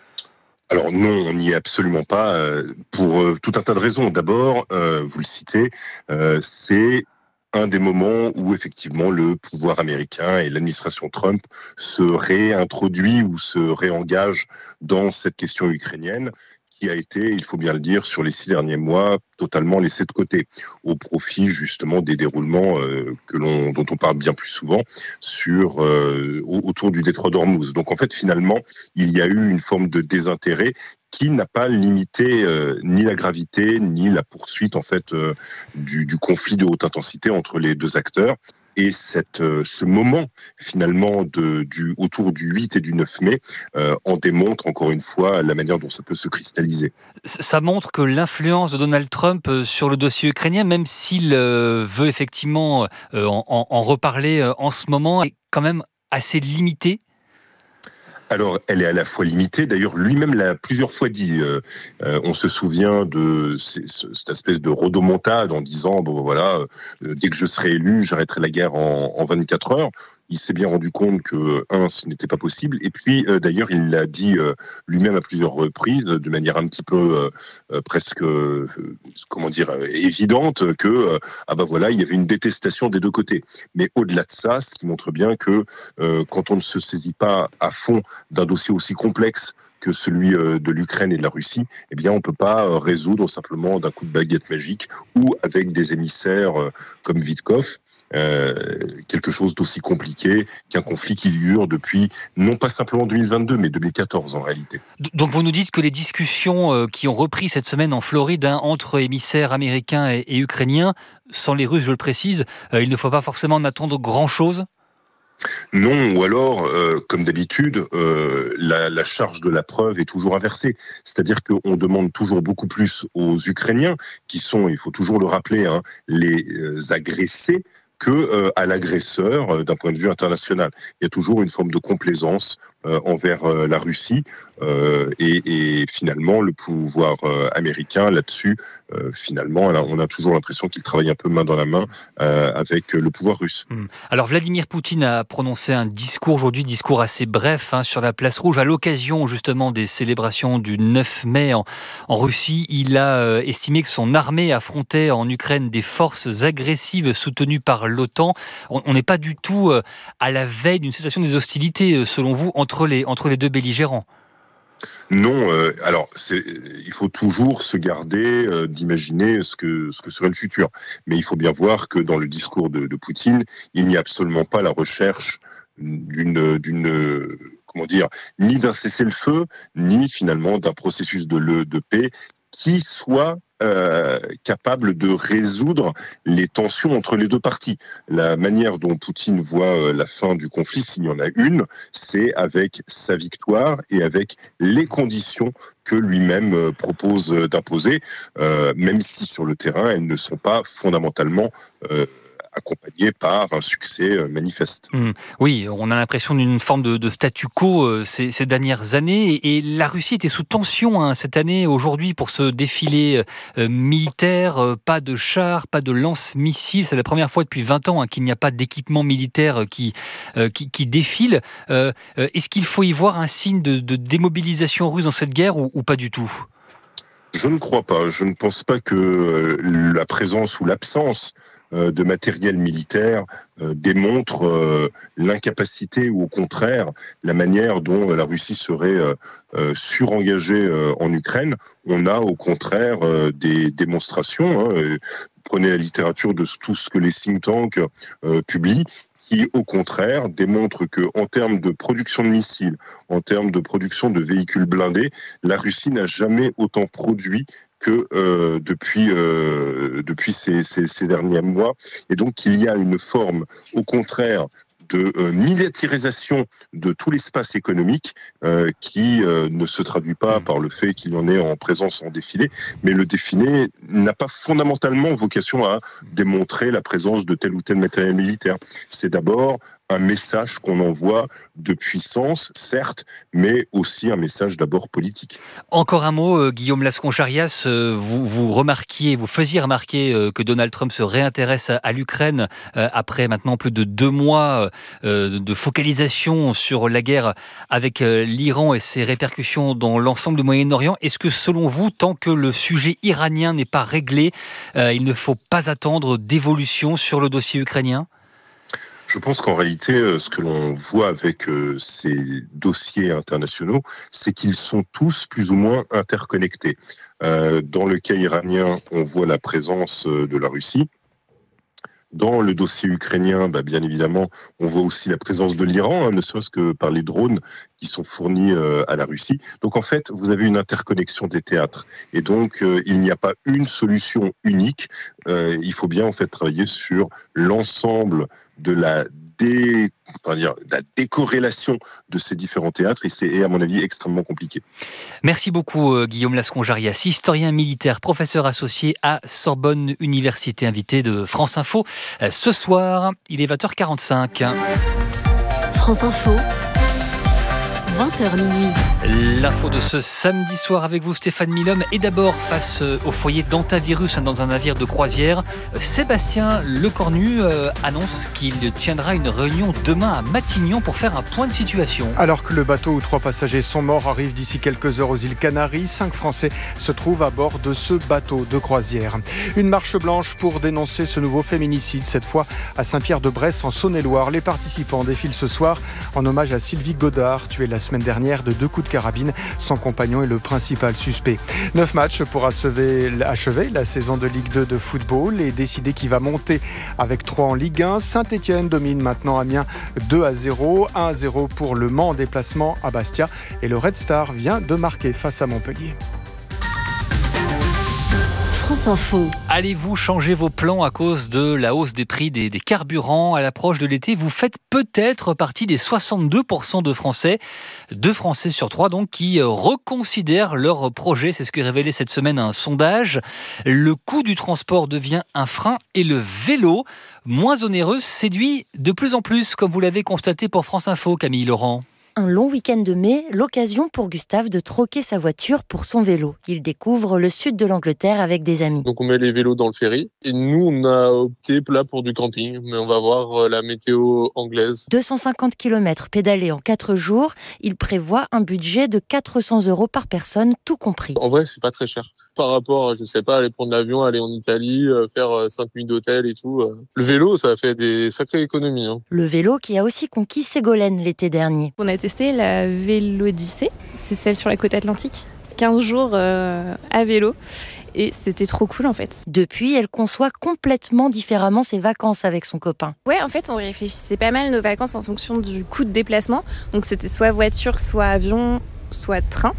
Alors non, on n'y est absolument pas, euh, pour euh, tout un tas de raisons. D'abord, euh, vous le citez, euh, c'est un des moments où effectivement le pouvoir américain et l'administration Trump se réintroduit ou se réengage dans cette question ukrainienne qui a été, il faut bien le dire, sur les six derniers mois, totalement laissée de côté, au profit justement des déroulements euh, que l'on, dont on parle bien plus souvent sur euh, autour du détroit d'Ormuz. Donc en fait, finalement, il y a eu une forme de désintérêt qui n'a pas limité euh, ni la gravité ni la poursuite en fait euh, du, du conflit de haute intensité entre les deux acteurs. Et cette, euh, ce moment finalement de, du, autour du huit et du neuf mai euh, en démontre encore une fois la manière dont ça peut se cristalliser. Ça montre que l'influence de Donald Trump sur le dossier ukrainien, même s'il euh, veut effectivement euh, en, en reparler euh, en ce moment, est quand même assez limitée. Alors, elle est à la fois limitée. D'ailleurs, lui-même l'a plusieurs fois dit. Euh, euh, on se souvient de ces, cette espèce de rodomontade en disant bon voilà, euh, dès que je serai élu, j'arrêterai la guerre en, en vingt-quatre heures. Il s'est bien rendu compte que, un, ce n'était pas possible. Et puis, euh, d'ailleurs, il l'a dit euh, lui-même à plusieurs reprises, de manière un petit peu euh, presque, euh, comment dire, euh, évidente, que, euh, ah bah voilà, il y avait une détestation des deux côtés. Mais au-delà de ça, ce qui montre bien que euh, quand on ne se saisit pas à fond d'un dossier aussi complexe que celui de l'Ukraine et de la Russie, eh bien, on peut pas résoudre simplement d'un coup de baguette magique ou avec des émissaires comme Witkoff. Euh, quelque chose d'aussi compliqué qu'un conflit qui dure depuis, non pas simplement deux mille vingt-deux, mais deux mille quatorze en réalité. Donc vous nous dites que les discussions qui ont repris cette semaine en Floride hein, entre émissaires américains et, et ukrainiens, sans les Russes, je le précise, euh, il ne faut pas forcément en attendre grand-chose ? Non, ou alors, euh, comme d'habitude, euh, la, la charge de la preuve est toujours inversée. C'est-à-dire qu'on demande toujours beaucoup plus aux Ukrainiens, qui sont, il faut toujours le rappeler, hein, les euh, agressés, que euh, à l'agresseur euh, d'un point de vue international. Il y a toujours une forme de complaisance euh, envers euh, la Russie euh, et, et finalement le pouvoir euh, américain là-dessus, euh, finalement, on a toujours l'impression qu'il travaille un peu main dans la main euh, avec le pouvoir russe. Alors Vladimir Poutine a prononcé un discours aujourd'hui, discours assez bref hein, sur la place rouge à l'occasion justement des célébrations du neuf mai en, en Russie. Il a euh, estimé que son armée affrontait en Ukraine des forces agressives soutenues par l'OTAN. On n'est pas du tout euh, à la veille d'une cessation des hostilités, euh, selon vous, entre les, entre les deux belligérants. Non, euh, alors c'est, il faut toujours se garder euh, d'imaginer ce que ce que serait le futur. Mais il faut bien voir que dans le discours de, de Poutine, il n'y a absolument pas la recherche d'une d'une comment dire, ni d'un cessez-le-feu, ni finalement d'un processus de, le, de paix qui soit Euh, capable de résoudre les tensions entre les deux parties. La manière dont Poutine voit euh, la fin du conflit, s'il y en a une, c'est avec sa victoire et avec les conditions que lui-même euh, propose euh, d'imposer, euh, même si sur le terrain, elles ne sont pas fondamentalement euh, accompagné par un succès manifeste. Mmh. Oui, on a l'impression d'une forme de, de statu quo euh, ces, ces dernières années et, et la Russie était sous tension hein, cette année, aujourd'hui, pour ce défilé euh, militaire, euh, pas de chars, pas de lance-missiles, c'est la première fois depuis vingt ans hein, qu'il n'y a pas d'équipement militaire qui, euh, qui, qui défile. Euh, euh, est-ce qu'il faut y voir un signe de, de démobilisation russe dans cette guerre ou, ou pas du tout ? Je ne crois pas. Je ne pense pas que la présence ou l'absence de matériel militaire démontre l'incapacité ou au contraire la manière dont la Russie serait surengagée en Ukraine. On a au contraire des démonstrations. Prenez la littérature de tout ce que les think tanks publient, qui, au contraire, démontre qu'en termes de production de missiles, en termes de production de véhicules blindés, la Russie n'a jamais autant produit que euh, depuis euh, depuis ces, ces, ces derniers mois. Et donc, il y a une forme, au contraire, de euh, militarisation de tout l'espace économique euh, qui euh, ne se traduit pas par le fait qu'il y en ait en présence en défilé, mais le défilé n'a pas fondamentalement vocation à démontrer la présence de tel ou tel matériel militaire. C'est d'abord un message qu'on envoie de puissance, certes, mais aussi un message d'abord politique. Encore un mot, euh, Guillaume Lascon-Charias, euh, vous, vous remarquiez, vous faisiez remarquer euh, que Donald Trump se réintéresse à, à l'Ukraine euh, après maintenant plus de deux mois euh, de focalisation sur la guerre avec euh, l'Iran et ses répercussions dans l'ensemble du Moyen-Orient. Est-ce que selon vous, tant que le sujet iranien n'est pas réglé, euh, il ne faut pas attendre d'évolution sur le dossier ukrainien ? Je pense qu'en réalité, ce que l'on voit avec ces dossiers internationaux, c'est qu'ils sont tous plus ou moins interconnectés. Dans le cas iranien, on voit la présence de la Russie. Dans le dossier ukrainien, bah bien évidemment, on voit aussi la présence de l'Iran, hein, ne serait-ce que par les drones qui sont fournis euh, à la Russie. Donc en fait, vous avez une interconnexion des théâtres. Et donc, euh, il n'y a pas une solution unique. Euh, il faut bien en fait travailler sur l'ensemble de la Dé, enfin dire, la décorrélation de ces différents théâtres et c'est, à mon avis, extrêmement compliqué. Merci beaucoup euh, Guillaume Lascon-Charias, historien militaire, professeur associé à Sorbonne Université, invité de France Info. Euh, ce soir, il est vingt heures quarante-cinq. France Info. vingt heures minuit. L'info de ce samedi soir avec vous, Stéphane Milhomme. Et d'abord, face au foyer d'antavirus dans un navire de croisière, Sébastien Lecornu euh, annonce qu'il tiendra une réunion demain à Matignon pour faire un point de situation. Alors que le bateau où trois passagers sont morts arrive d'ici quelques heures aux îles Canaries, cinq Français se trouvent à bord de ce bateau de croisière. Une marche blanche pour dénoncer ce nouveau féminicide, cette fois à Saint-Pierre-de-Bresse en Saône-et-Loire. Les participants défilent ce soir en hommage à Sylvie Godard, tuée la semaine dernière de deux coups de carabine. Son compagnon est le principal suspect. Neuf matchs pour achever, achever la saison de Ligue deux de football et décider qui va monter avec trois en Ligue un. Saint-Etienne domine maintenant Amiens deux à zéro. un à zéro pour Le Mans en déplacement à Bastia. Et le Red Star vient de marquer face à Montpellier. France Info. Allez-vous changer vos plans à cause de la hausse des prix des, des carburants à l'approche de l'été? Vous faites peut-être partie des soixante-deux pour cent de Français, deux Français sur trois donc, qui reconsidèrent leur projet. C'est ce que révélait cette semaine un sondage. Le coût du transport devient un frein et le vélo, moins onéreux, séduit de plus en plus, comme vous l'avez constaté pour France Info, Camille Laurent. Un long week-end de mai, l'occasion pour Gustave de troquer sa voiture pour son vélo. Il découvre le sud de l'Angleterre avec des amis. Donc on met les vélos dans le ferry et nous on a opté là pour du camping, mais on va voir la météo anglaise. deux cent cinquante kilomètres pédalés en quatre jours, il prévoit un budget de quatre cents euros par personne, tout compris. En vrai c'est pas très cher par rapport à, je sais pas, aller prendre l'avion, aller en Italie, faire cinq nuits d'hôtel et tout. Le vélo ça fait des sacrées économies. Hein. Le vélo qui a aussi conquis Ségolène l'été dernier. On a testé la Vélodyssée, c'est celle sur la côte atlantique. quinze jours euh, à vélo et c'était trop cool en fait. Depuis, elle conçoit complètement différemment ses vacances avec son copain. Ouais, en fait, on réfléchissait pas mal nos vacances en fonction du coût de déplacement. Donc c'était soit voiture, soit avion, soit train.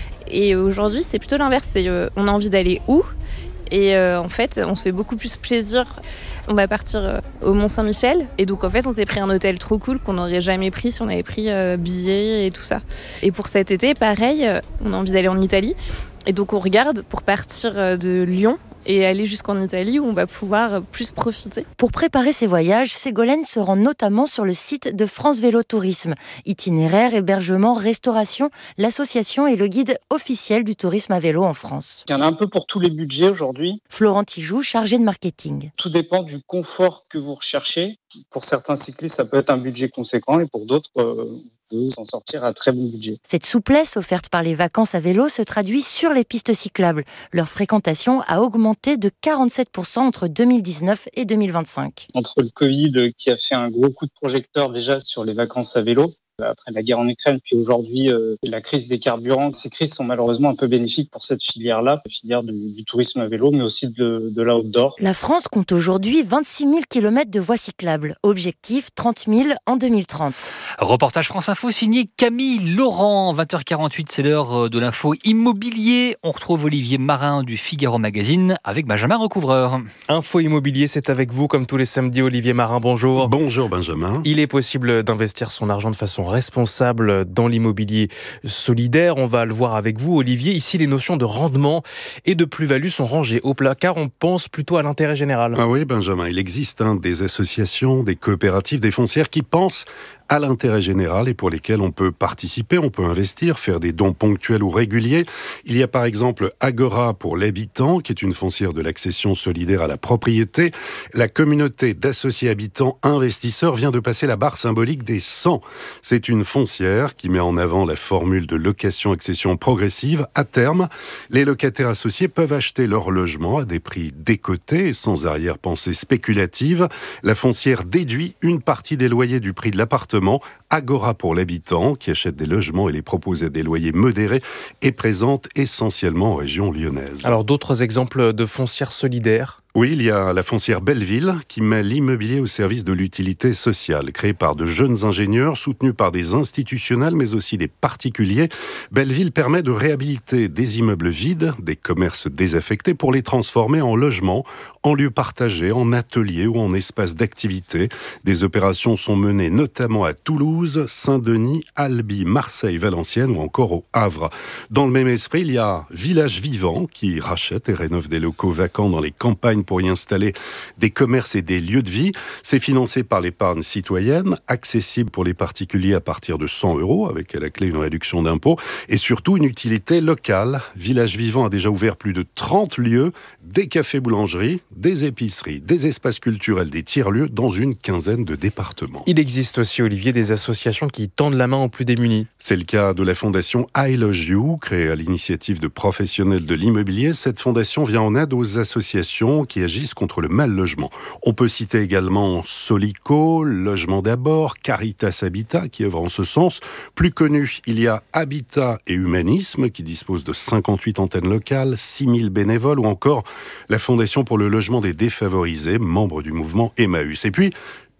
Et aujourd'hui, c'est plutôt l'inverse. C'est, euh, on a envie d'aller où ? Et euh, en fait, on se fait beaucoup plus plaisir. On va partir euh, au Mont-Saint-Michel. Et donc, en fait, on s'est pris un hôtel trop cool qu'on n'aurait jamais pris si on avait pris euh, billets et tout ça. Et pour cet été, pareil, euh, on a envie d'aller en Italie. Et donc, on regarde pour partir euh, de Lyon et aller jusqu'en Italie où on va pouvoir plus profiter. Pour préparer ses voyages, Ségolène se rend notamment sur le site de France Vélo Tourisme. Itinéraire, hébergement, restauration, l'association est le guide officiel du tourisme à vélo en France. Il y en a un peu pour tous les budgets aujourd'hui. Florent Tijoux, chargé de marketing. Tout dépend du confort que vous recherchez. Pour certains cyclistes, ça peut être un budget conséquent et pour d'autres, euh, vous s'en sortir à très bon budget. Cette souplesse offerte par les vacances à vélo se traduit sur les pistes cyclables. Leur fréquentation a augmenté de quarante-sept pour cent entre deux mille dix-neuf et deux mille vingt-cinq. Entre le Covid qui a fait un gros coup de projecteur déjà sur les vacances à vélo, après la guerre en Ukraine, puis aujourd'hui euh, la crise des carburants. Ces crises sont malheureusement un peu bénéfiques pour cette filière-là, la filière du, du tourisme à vélo, mais aussi de, de l'outdoor. La France compte aujourd'hui vingt-six mille kilomètres de voies cyclables. Objectif trente mille en deux mille trente. Reportage France Info signé Camille Laurent. vingt heures quarante-huit, c'est l'heure de l'info immobilier. On retrouve Olivier Marin du Figaro Magazine avec Benjamin Recouvreur. Info immobilier, c'est avec vous comme tous les samedis. Olivier Marin, bonjour. Bonjour Benjamin. Il est possible d'investir son argent de façon responsable dans l'immobilier solidaire. On va le voir avec vous, Olivier. Ici, les notions de rendement et de plus-value sont rangées au placard. On pense plutôt à l'intérêt général. Ah oui, Benjamin, il existe hein, des associations, des coopératives, des foncières qui pensent à l'intérêt général et pour lesquels on peut participer, on peut investir, faire des dons ponctuels ou réguliers. Il y a par exemple Agora pour l'habitant, qui est une foncière de l'accession solidaire à la propriété. La communauté d'associés habitants investisseurs vient de passer la barre symbolique des cent. C'est une foncière qui met en avant la formule de location-accession progressive. À terme, les locataires associés peuvent acheter leur logement à des prix décotés et sans arrière-pensée spéculative. La foncière déduit une partie des loyers du prix de l'appartement. Agora pour l'habitant, qui achète des logements et les propose à des loyers modérés, est présente essentiellement en région lyonnaise. Alors d'autres exemples de foncières solidaires ? Oui, il y a la foncière Belleville qui met l'immobilier au service de l'utilité sociale. Créée par de jeunes ingénieurs, soutenus par des institutionnels mais aussi des particuliers, Belleville permet de réhabiliter des immeubles vides, des commerces désaffectés pour les transformer en logements, en lieux partagés, en ateliers ou en espaces d'activité. Des opérations sont menées notamment à Toulouse, Saint-Denis, Albi, Marseille, Valenciennes ou encore au Havre. Dans le même esprit, il y a Village Vivant qui rachète et rénove des locaux vacants dans les campagnes pour y installer des commerces et des lieux de vie. C'est financé par l'épargne citoyenne, accessible pour les particuliers à partir de cent euros, avec à la clé une réduction d'impôt, et surtout une utilité locale. Village Vivant a déjà ouvert plus de trente lieux, des cafés-boulangeries, des épiceries, des espaces culturels, des tiers-lieux dans une quinzaine de départements. Il existe aussi, Olivier, des associations qui tendent la main aux plus démunis. C'est le cas de la fondation I Love You, créée à l'initiative de professionnels de l'immobilier. Cette fondation vient en aide aux associations qui agissent contre le mal-logement. On peut citer également Solico, Logement d'abord, Caritas Habitat qui œuvre en ce sens. Plus connu, il y a Habitat et Humanisme qui dispose de cinquante-huit antennes locales, six mille bénévoles ou encore la Fondation pour le logement des défavorisés, membre du mouvement Emmaüs. Et puis,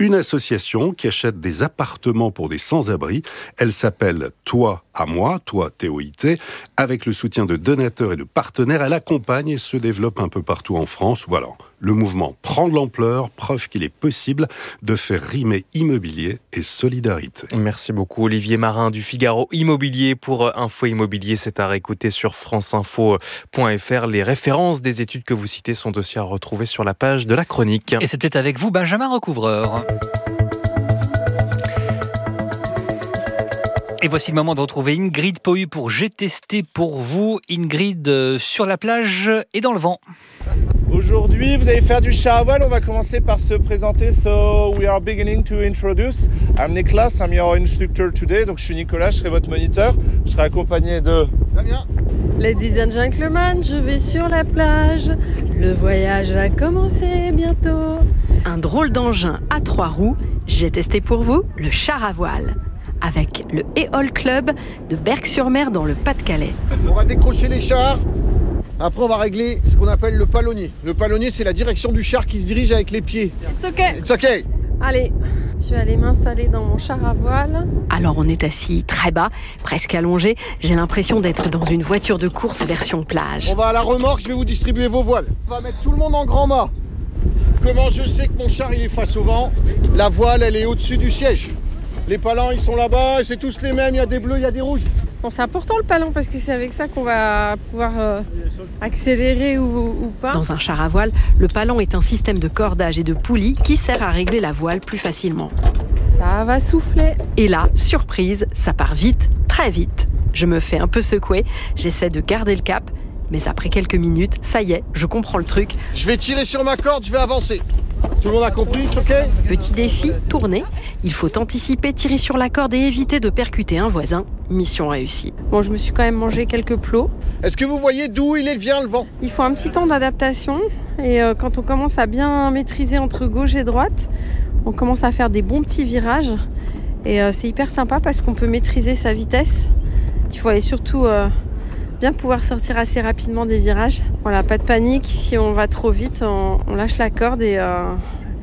une association qui achète des appartements pour des sans-abri. Elle s'appelle Toi à moi, Toi T O I T. Avec le soutien de donateurs et de partenaires, elle accompagne et se développe un peu partout en France. Voilà, le mouvement prend de l'ampleur, preuve qu'il est possible de faire rimer immobilier et solidarité. Merci beaucoup Olivier Marin du Figaro Immobilier pour Info Immobilier. C'est à réécouter sur franceinfo point f r. Les références des études que vous citez sont aussi à retrouver sur la page de la chronique. Et c'était avec vous Benjamin Recouvreur. Et voici le moment de retrouver Ingrid Pohu pour J'ai testé pour vous. Ingrid, euh, sur la plage et dans le vent. Aujourd'hui, vous allez faire du char à voile. On va commencer par se présenter. So, we are beginning to introduce. I'm Niklas, I'm your instructor today. Donc, je suis Nicolas, je serai votre moniteur. Je serai accompagné de Damien. Ladies and gentlemen, je vais sur la plage. Le voyage va commencer bientôt. Un drôle d'engin à trois roues. J'ai testé pour vous le char à voile. Avec le Éole Club de Berck-sur-Mer dans le Pas-de-Calais. On va décrocher les chars. Après, on va régler ce qu'on appelle le palonnier. Le palonnier, c'est la direction du char qui se dirige avec les pieds. It's okay. It's okay. Allez, je vais aller m'installer dans mon char à voile. Alors on est assis très bas, presque allongé. J'ai l'impression d'être dans une voiture de course version plage. On va à la remorque, je vais vous distribuer vos voiles. On va mettre tout le monde en grand mât. Comment je sais que mon char il est face au vent? La voile, elle est au-dessus du siège. Les palans, ils sont là-bas, c'est tous les mêmes, il y a des bleus, il y a des rouges. Bon, c'est important le palon parce que c'est avec ça qu'on va pouvoir euh, accélérer ou, ou pas. Dans un char à voile, le palon est un système de cordage et de poulies qui sert à régler la voile plus facilement. Ça va souffler. Et là, surprise, ça part vite, très vite. Je me fais un peu secouer, j'essaie de garder le cap, mais après quelques minutes, ça y est, je comprends le truc. Je vais tirer sur ma corde, je vais avancer. Tout le monde a compris, ok? Petit défi, tourner. Il faut anticiper, tirer sur la corde et éviter de percuter un voisin. Mission réussie. Bon, je me suis quand même mangé quelques plots. Est-ce que vous voyez d'où il vient le vent? Il faut un petit temps d'adaptation. Et euh, quand on commence à bien maîtriser entre gauche et droite, on commence à faire des bons petits virages. Et euh, c'est hyper sympa parce qu'on peut maîtriser sa vitesse. Il faut aller surtout... Euh, bien pouvoir sortir assez rapidement des virages. Voilà, pas de panique, si on va trop vite, on, on lâche la corde et, euh,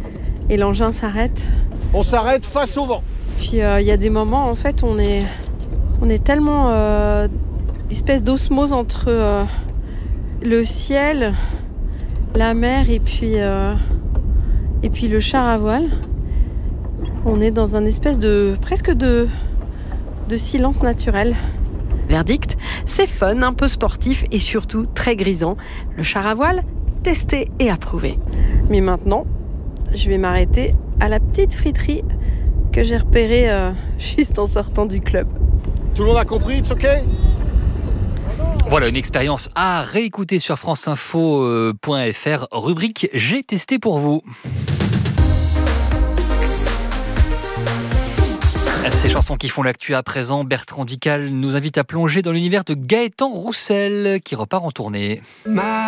et l'engin s'arrête. On s'arrête face au vent. Puis il euh, y a des moments, en fait, on est, on est tellement euh, espèce d'osmose entre euh, le ciel, la mer et puis, euh, et puis le char à voile. On est dans un espèce de presque de, de silence naturel. Verdict, c'est fun, un peu sportif et surtout très grisant. Le char à voile, testé et approuvé. Mais maintenant, je vais m'arrêter à la petite friterie que j'ai repérée euh, juste en sortant du club. Tout le monde a compris, it's ok? Voilà une expérience à réécouter sur franceinfo point f r, rubrique J'ai testé pour vous. Ces chansons qui font l'actu à présent, Bertrand Dical nous invite à plonger dans l'univers de Gaëtan Roussel qui repart en tournée.